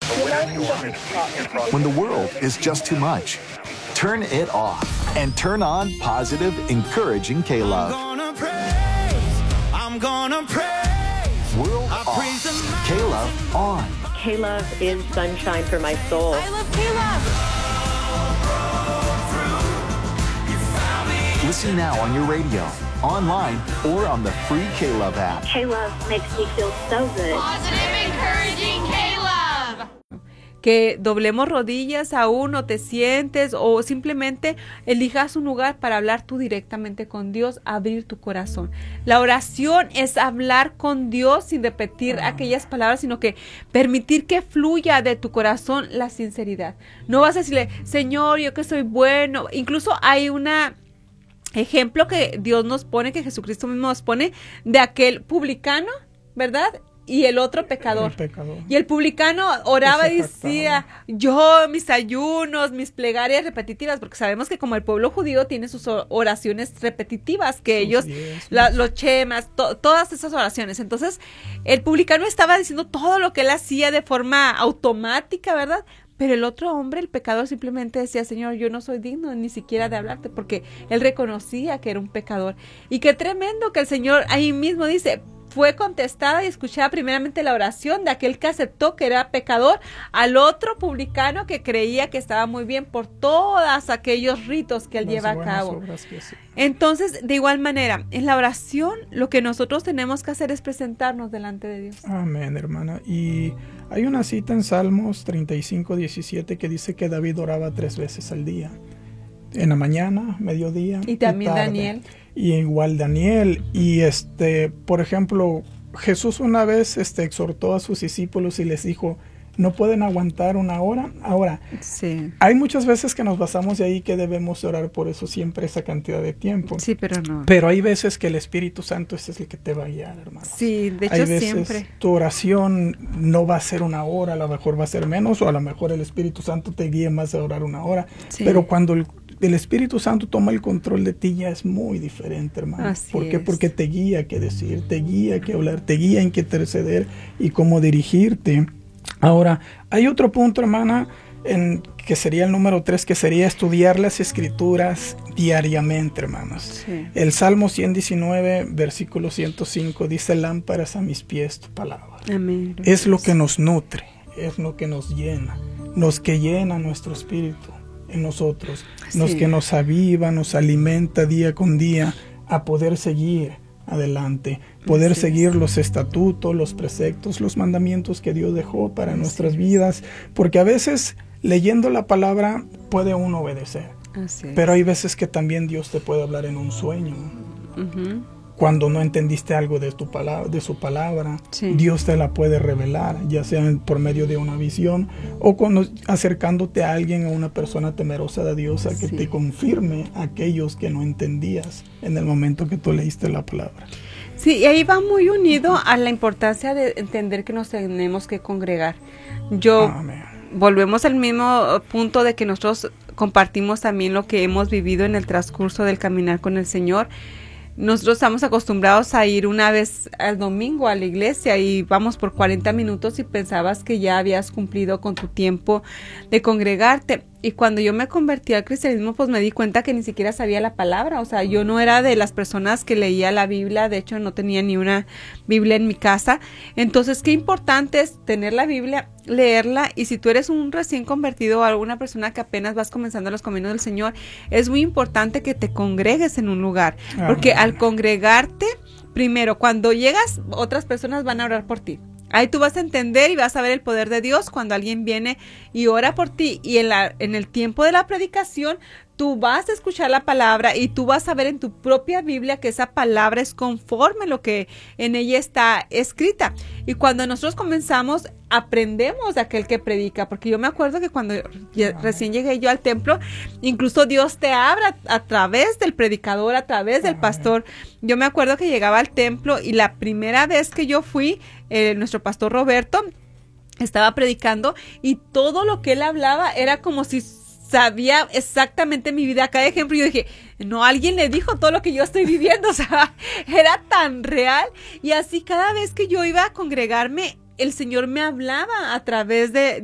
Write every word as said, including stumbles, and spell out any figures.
When the world is just too much, turn it off and turn on positive, encouraging K-Love. I'm gonna praise, I'm gonna praise. World I off, praise the K-Love on. K-Love is sunshine for my soul. I love K-Love. Listen now on your radio, online, or on the free K-Love app. K-Love makes me feel so good. Positive, encouraging K-Love. Que doblemos rodillas aún o te sientes o simplemente elijas un lugar para hablar tú directamente con Dios, abrir tu corazón. La oración es hablar con Dios sin repetir ah. aquellas palabras, sino que permitir que fluya de tu corazón la sinceridad. No vas a decirle, Señor, yo que soy bueno. Incluso hay una ejemplo que Dios nos pone, que Jesucristo mismo nos pone, de aquel publicano, ¿verdad? Y el otro pecador. El pecador. Y el publicano oraba y decía, yo, mis ayunos, mis plegarias repetitivas, porque sabemos que como el pueblo judío tiene sus oraciones repetitivas, que sus ellos, la, los chemas, to, todas esas oraciones. Entonces, el publicano estaba diciendo todo lo que él hacía de forma automática, ¿verdad? Pero el otro hombre, el pecador, simplemente decía, Señor, yo no soy digno ni siquiera de hablarte, porque él reconocía que era un pecador. Y qué tremendo que el Señor ahí mismo dice, fue contestada y escuchada primeramente la oración de aquel que aceptó que era pecador, al otro publicano que creía que estaba muy bien por todos aquellos ritos que él Las lleva a cabo. Sí. Entonces, de igual manera, en la oración, lo que nosotros tenemos que hacer es presentarnos delante de Dios. Amén, hermana. Y hay una cita en Salmos treinta y cinco, diecisiete que dice que David oraba tres veces al día. En la mañana, mediodía y también y tarde. Daniel. Y igual Daniel. Y este, por ejemplo, Jesús una vez este, exhortó a sus discípulos y les dijo, ¿no pueden aguantar una hora? Ahora, sí. Hay muchas veces que nos basamos de ahí que debemos orar por eso siempre esa cantidad de tiempo. Sí, pero no. Pero hay veces que el Espíritu Santo es el que te va a guiar, hermano. Sí, de hecho hay veces siempre. Tu oración no va a ser una hora, a lo mejor va a ser menos, o a lo mejor el Espíritu Santo te guíe más a orar una hora. Sí. Pero cuando el el Espíritu Santo toma el control de ti ya es muy diferente, hermano. Así ¿Por qué? Es. Porque te guía qué decir, te guía qué hablar, te guía en qué interceder y cómo dirigirte. Ahora, hay otro punto, hermana, en, que sería el número tres, que sería estudiar las Escrituras diariamente, hermanos. Sí. El Salmo ciento diecinueve, versículo ciento cinco, dice, lámparas a mis pies tu palabra. Amén. Es lo que nos nutre, es lo que nos llena, nos que llena nuestro espíritu en nosotros, sí. Nos que nos aviva, nos alimenta día con día a poder seguir adelante, poder sí, seguir sí. los estatutos, los preceptos, los mandamientos que Dios dejó para sí. nuestras vidas, porque a veces leyendo la palabra puede uno obedecer, Así pero hay veces que también Dios te puede hablar en un sueño. Uh-huh. Cuando no entendiste algo de, tu palabra, de su palabra, sí. Dios te la puede revelar, ya sea por medio de una visión o cuando, acercándote a alguien, a una persona temerosa de Dios, a que sí. te confirme aquellos que no entendías en el momento que tú leíste la palabra. Sí, y ahí va muy unido a la importancia de entender que nos tenemos que congregar. Yo, Amén. Volvemos al mismo punto de que nosotros compartimos también lo que hemos vivido en el transcurso del caminar con el Señor. Nosotros estamos acostumbrados a ir una vez al domingo a la iglesia y vamos por cuarenta minutos y pensabas que ya habías cumplido con tu tiempo de congregarte. Y cuando yo me convertí al cristianismo, pues me di cuenta que ni siquiera sabía la palabra. O sea, yo no era de las personas que leía la Biblia. De hecho, no tenía ni una Biblia en mi casa. Entonces, qué importante es tener la Biblia, leerla. Y si tú eres un recién convertido o alguna persona que apenas vas comenzando los caminos del Señor, es muy importante que te congregues en un lugar. Porque Amén. Al congregarte, primero, cuando llegas, otras personas van a orar por ti. Ahí tú vas a entender y vas a ver el poder de Dios cuando alguien viene y ora por ti. Y en, la, en el tiempo de la predicación, tú vas a escuchar la palabra y tú vas a ver en tu propia Biblia que esa palabra es conforme a lo que en ella está escrita. Y cuando nosotros comenzamos, aprendemos de aquel que predica. Porque yo me acuerdo que cuando recién llegué yo al templo, incluso Dios te habla a través del predicador, a través del pastor. Yo me acuerdo que llegaba al templo y la primera vez que yo fui, eh, nuestro pastor Roberto estaba predicando y todo lo que él hablaba era como si sabía exactamente mi vida. Cada ejemplo yo dije, no, alguien le dijo todo lo que yo estoy viviendo, o sea, era tan real. Y así cada vez que yo iba a congregarme, el Señor me hablaba a través de